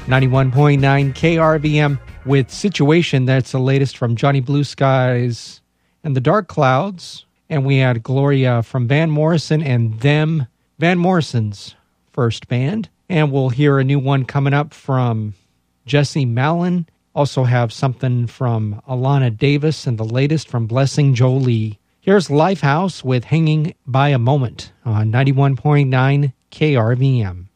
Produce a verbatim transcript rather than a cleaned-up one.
ninety-one point nine K R V M with Situation. That's the latest from Johnny Blue Skies and the Dark Clouds. And we had Gloria from Van Morrison and Them, Van Morrison's first band. And we'll hear a new one coming up from Jesse Malin. Also have something from Alana Davis and the latest from Blessing Jolie. Here's Lifehouse with Hanging by a Moment on ninety-one point nine K R V M.